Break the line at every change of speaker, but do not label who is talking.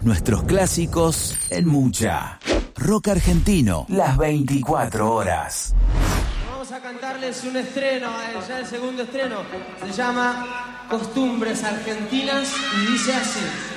Nuestros clásicos en mucha. Rock argentino, las 24 horas.
Vamos a cantarles un estreno, ya el segundo estreno. Se llama Costumbres Argentinas y dice así.